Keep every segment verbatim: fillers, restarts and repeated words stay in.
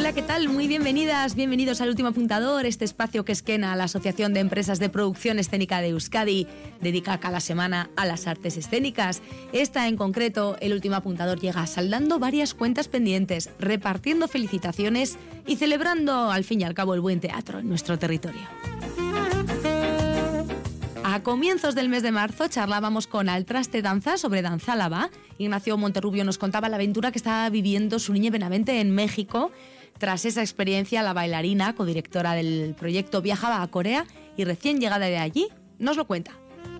Hola, ¿qué tal? Muy bienvenidas, bienvenidos al Último Apuntador, este espacio que Skena, la Asociación de Empresas de Producción Escénica de Euskadi, dedica cada semana a las artes escénicas. Esta en concreto, el Último Apuntador, llega saldando varias cuentas pendientes, repartiendo felicitaciones y celebrando al fin y al cabo el buen teatro en nuestro territorio. A comienzos del mes de marzo charlábamos con Al Traste Danza sobre Danzálava. Ignacio Monterrubio nos contaba la aventura que estaba viviendo su niña Benavente en México. Tras esa experiencia, la bailarina, codirectora del proyecto, viajaba a Corea y recién llegada de allí nos lo cuenta.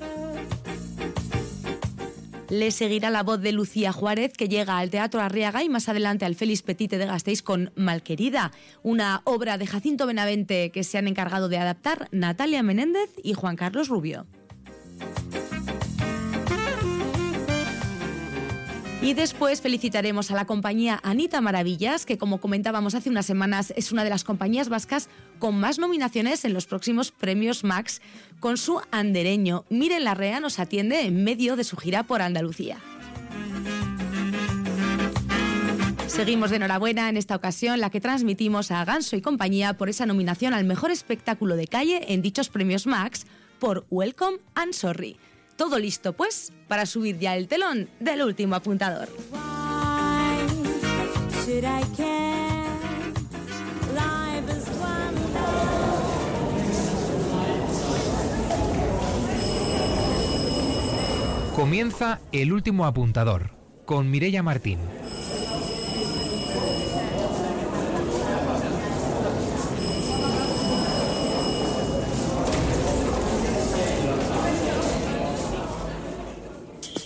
Le seguirá la voz de Lucía Juárez, que llega al Teatro Arriaga y más adelante al Félix Petite de Gasteiz con Malquerida, una obra de Jacinto Benavente que se han encargado de adaptar Natalia Menéndez y Juan Carlos Rubio. Y después felicitaremos a la compañía Anita Maravillas, que como comentábamos hace unas semanas es una de las compañías vascas con más nominaciones en los próximos premios Max, con su Andereño. Miren Larrea nos atiende en medio de su gira por Andalucía. Seguimos de enhorabuena en esta ocasión, la que transmitimos a Ganso y compañía por esa nominación al mejor espectáculo de calle en dichos premios Max por Welcome and Sorry. Todo listo, pues, para subir ya el telón del Último Apuntador. Comienza el Último Apuntador con Mireia Martín.